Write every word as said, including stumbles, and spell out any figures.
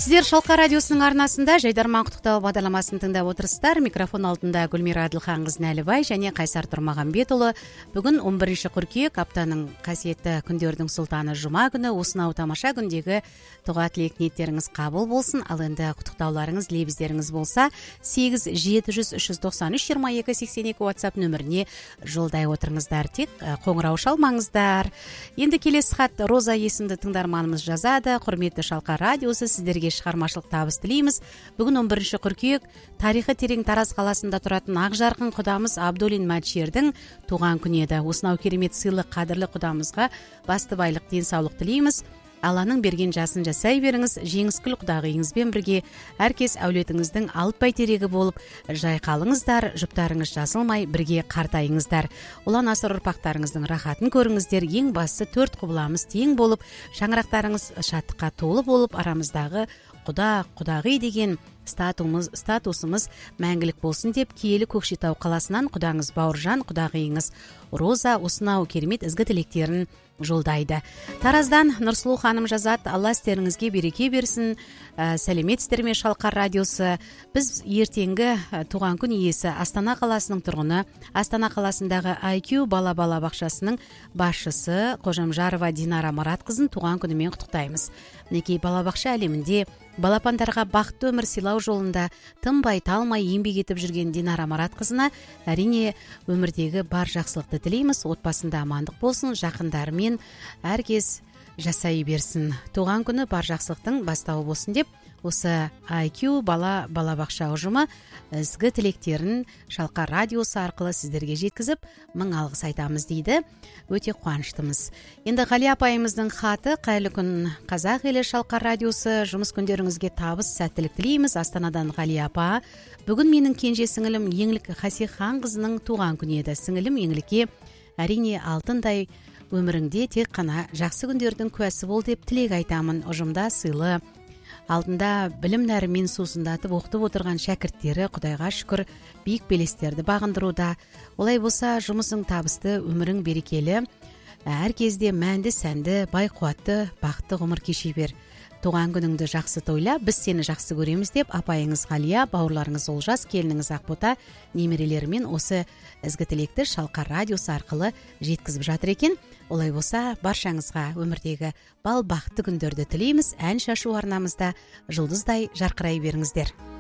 Сіздер Шалқар радиосының арнасында Жайдарман құттықтау бағдарламасын тыңдап отырсыздар. Микрофон алдында Гүлмира Әділханқызы Нәлібай және Қайсар Тұрмағанбетұлы. Бүгін он бірінші қыркүйек, аптаның қасиетті күндердің сұлтаны жұма күні. Осынау тамаша күндегі дұға тілек ниеттеріңіз қабыл болсын. Ал енді құттықтауларыңыз, лебіздеріңіз болса, сегіз жеті жүз үш жүз тоқсан үш жиырма екі сексен екі WhatsApp нөміріне жолдай отырыңыздар. Тек қоңырау шалмаңыздар. Енді келесі хат Роза есімді тыңдарманымыз жазады. Құрметті Шалқар радиосы, сіздерге шығармашылық табыс тілейміз. Бүгін он бірінші қыркүйек, тарихы терең Тараз қаласында тұратын ақжарқын құдамыз Абдулин Мәтшердің туған күні еді. Осынау керемет сыйлы қадірлі құдамызға басты байлық, денсаулық тілейміз. Алланың берген жасын жасай беріңіз. Жеңіскүл құдағиыңызбен бірге әркез әулетіңіздің алып бәйтерегі болып жайқалыңыздар, жұптарыңыз жазылмай бірге қартайыңыздар. Ұлан асыр ұрпақтарыңыздың рахатын көріңіздер. Ең бастысы төрт құбыламыз тең болып, шаңырақтарыңыз шаттыққа толы болып, арамыздағы құда, құдағи деген статусымыз, статусымыз мәңгілік болсын деп, киелі Көкшетау қаласынан құдаңыз Бауыржан, құдағиыңыз Роза осынау керемет ізгі тілектерін жолдайды. Тараздан Нұрсұлу ханым жазады. Алла істеріңізге береке берсін. Ә, сәлеметсіздер ме Шалқар радиосы. Біз ертеңгі ә, туған күн иесі Астана қаласының тұрғыны, Астана қаласындағы ай кью бала бала бақшасының басшысы Қожамжарова Динара Маратқызын туған күнімен құттықтаймыз. Мінекей балабақша әлемінде балапандарға бақытты өмір сыйлау жолында тынбай талмай еңбек етіп жүрген Динара Маратқызына әрине өмірдегі бар жақсылықты тілейміз. Отбасында амандық болсын, жақындарымен әркез жасай берсін. Туған күні бар жақсылықтың бастауы болсын деп, осы ай кью бала балабақша ұжымы ізгі тілектерін Шалқар радиосы арқылы сіздерге жеткізіп, мың алғыс айтамыз дейді. Өте қуаныштымыз. Енді Ғали апайымыздың хаты. Қайырлы күн қазақ елі Шалқар радиосы, жұмыс күндеріңізге табыс, сәттілік тілейміз. Астанадан Ғали апа. Бүгін менің кенже сіңілім Еңлік Хасихан қызының туған күні еді. Сіңілім Еңлікке әрине алтындай өміріңде тек қана жақсы күндердің куәсі бол деп тілек айтамын. Ұжымда сыйлы, алдында білім нәрімен сусындатып оқытып отырған шәкірттері Құдайға шүкір биік белестерді бағындыруда. Олай болса жұмысың табысты, өмірің берекелі, әр кезде мәнді сәнді, бай қуатты, бақытты ғұмыр кеше бер. Туған күніңді жақсы тойла, біз сені жақсы көреміз деп апайыңыз Ғалия, бауырларыңыз Олжас, келініңіз Ақбота, немерелерімен осы ізгі тілекті Шалқар радиосы арқылы жеткізіп жатыр екен. Олай болса, баршаңызға өмірдегі бал бақытты күндерді тілейміз. Ән шашу арнамызда жұлдыздай жарқырай беріңіздер.